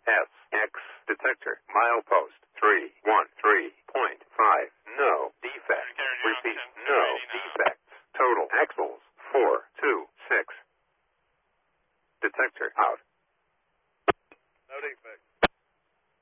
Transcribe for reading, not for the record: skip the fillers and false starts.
SX detector. Milepost 313.5. No defects. Repeat, no defects. Total axles 426. Detector out. No defects.